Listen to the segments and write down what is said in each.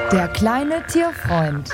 Der kleine Tierfreund.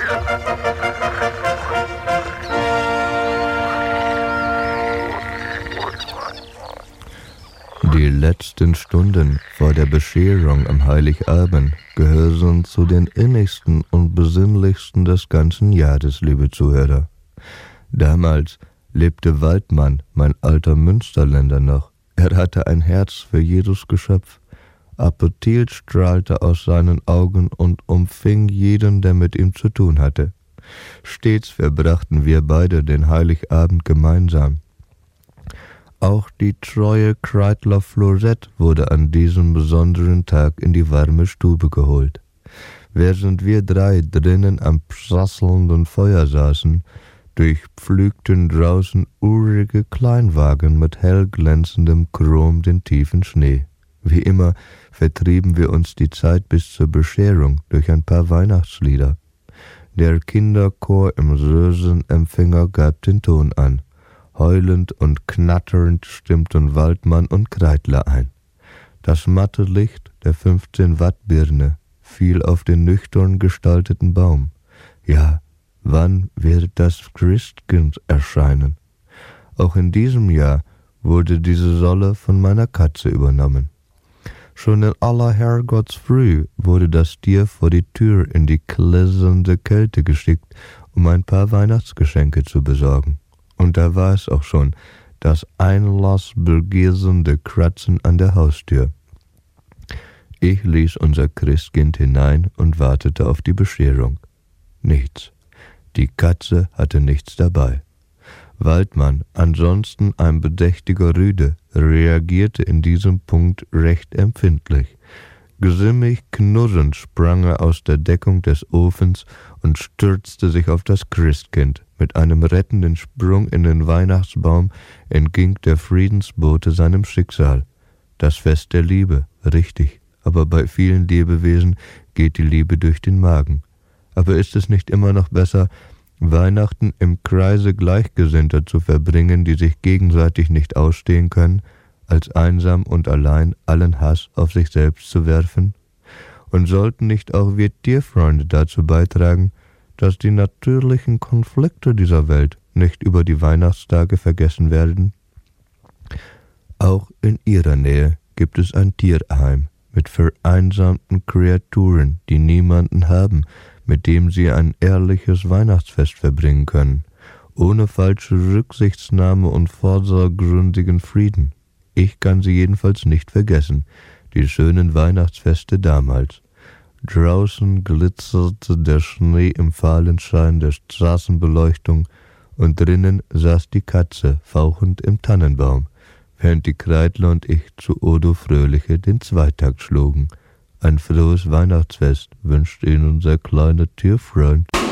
Die letzten Stunden vor der Bescherung am Heiligabend gehören zu den innigsten und besinnlichsten des ganzen Jahres, liebe Zuhörer. Damals lebte Waldmann, mein alter Münsterländer, noch. Er hatte ein Herz für jedes Geschöpf. Appetit strahlte aus seinen Augen und umfing jeden, der mit ihm zu tun hatte. Stets verbrachten wir beide den Heiligabend gemeinsam. Auch die treue Kreidler Florette wurde an diesem besonderen Tag in die warme Stube geholt. Während wir drei drinnen am prasselnden Feuer saßen, durchpflügten draußen urige Kleinwagen mit hellglänzendem Chrom den tiefen Schnee. Wie immer vertrieben wir uns die Zeit bis zur Bescherung durch ein paar Weihnachtslieder. Der Kinderchor im Rösenempfänger gab den Ton an. Heulend und knatternd stimmten Waldmann und Kreidler ein. Das matte Licht der 15-Watt-Birne fiel auf den nüchtern gestalteten Baum. Ja, wann wird das Christkind erscheinen? Auch in diesem Jahr wurde diese Solle von meiner Katze übernommen. Schon in aller Herrgottsfrüh wurde das Tier vor die Tür in die gläsernde Kälte geschickt, um ein paar Weihnachtsgeschenke zu besorgen. Und da war es auch schon, das einlassbegehrende Kratzen an der Haustür. Ich ließ unser Christkind hinein und wartete auf die Bescherung. Nichts. Die Katze hatte nichts dabei. Waldmann, ansonsten ein bedächtiger Rüde, reagierte in diesem Punkt recht empfindlich. Gesimmig knurrend sprang er aus der Deckung des Ofens und stürzte sich auf das Christkind. Mit einem rettenden Sprung in den Weihnachtsbaum entging der Friedensbote seinem Schicksal. Das Fest der Liebe, richtig, aber bei vielen Lebewesen geht die Liebe durch den Magen. Aber ist es nicht immer noch besser, Weihnachten im Kreise Gleichgesinnter zu verbringen, die sich gegenseitig nicht ausstehen können, als einsam und allein allen Hass auf sich selbst zu werfen? Und sollten nicht auch wir Tierfreunde dazu beitragen, dass die natürlichen Konflikte dieser Welt nicht über die Weihnachtstage vergessen werden? Auch in ihrer Nähe gibt es ein Tierheim mit vereinsamten Kreaturen, die niemanden haben, mit dem sie ein ehrliches Weihnachtsfest verbringen können, ohne falsche Rücksichtsnahme und vorsorgründigen Frieden. Ich kann sie jedenfalls nicht vergessen, die schönen Weihnachtsfeste damals. Draußen glitzerte der Schnee im fahlen Schein der Straßenbeleuchtung und drinnen saß die Katze fauchend im Tannenbaum, während die Kreidler und ich zu Odo Fröhliche den Zweitakt schlugen. Ein frohes Weihnachtsfest wünscht Ihnen unser kleiner Tierfreund.